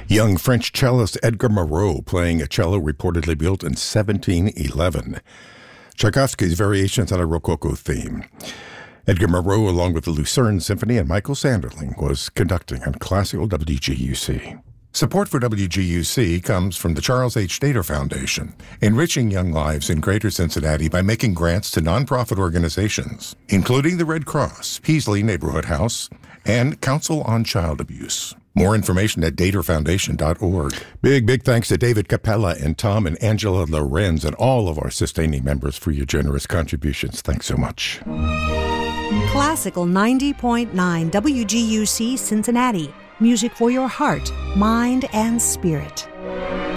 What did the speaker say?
Young French cellist Edgar Moreau playing a cello reportedly built in 1711. Tchaikovsky's Variations on a Rococo Theme. Edgar Moreau, along with the Lucerne Symphony and Michael Sanderling, was conducting on Classical WGUC. Support for WGUC comes from the Charles H. Dater Foundation, enriching young lives in Greater Cincinnati by making grants to nonprofit organizations, including the Red Cross, Peasley Neighborhood House, and Council on Child Abuse. More information at daterfoundation.org. Big thanks to David Capella and Tom and Angela Lorenz and all of our sustaining members for your generous contributions. Thanks so much. Classical 90.9 WGUC Cincinnati. Music for your heart, mind, and spirit.